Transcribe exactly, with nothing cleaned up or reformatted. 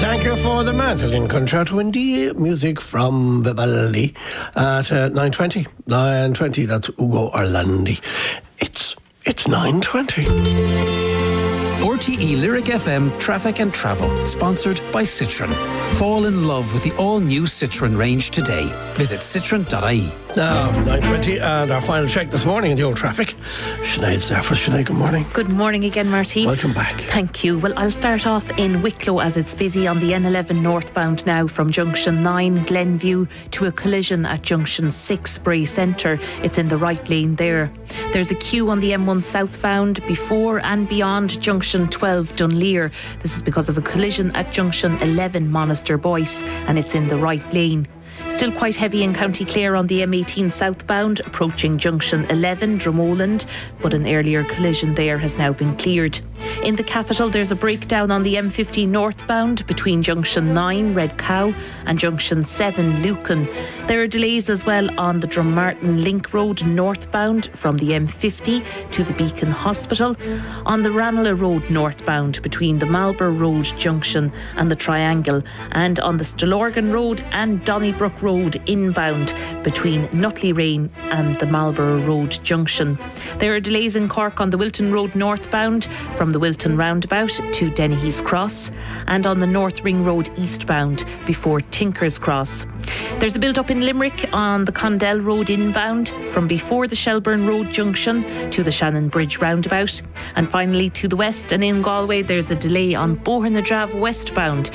Thank you for the mandolin concerto in D, music from Vivaldi at uh, nine twenty. nine twenty, that's Ugo Orlandi. It's, it's nine twenty. R T E Lyric F M Traffic and Travel, sponsored by Citroen. Fall in love with the all-new Citroen range today. Visit citroen dot I E. Now, nine twenty, and our final check this morning in the old traffic. Sinead's there for Sinead, good morning. Good morning again, Marty. Welcome back. Thank you. Well, I'll start off in Wicklow as it's busy on the N eleven northbound now from Junction nine, Glenview, to a collision at Junction six, Bray Centre. It's in the right lane there. There's a queue on the M one southbound before and beyond Junction twelve, Dunleer. This is because of a collision at Junction eleven, Monaster Boyce, and it's in the right lane. Still quite heavy in County Clare on the M eighteen southbound, approaching Junction eleven, Drumoland, but an earlier collision there has now been cleared. In the capital, there's a breakdown on the M fifteen northbound between Junction nine, Red Cow, and Junction seven, Lucan. There are delays as well on the Drummartin Link Road northbound from the M fifty to the Beacon Hospital, on the Ranelagh Road northbound between the Marlborough Road junction and the Triangle, and on the Stillorgan Road and Donnybrook Road inbound between Nutley Rain and the Marlborough Road junction. There are delays in Cork on the Wilton Road northbound from the Wilton roundabout to Dennehy's Cross, and on the North Ring Road eastbound before Tinker's Cross. There's a build-up in Limerick on the Condell Road inbound from before the Shelburne Road junction to the Shannon Bridge roundabout. And finally to the west and in Galway, there's a delay on Bohernadrave westbound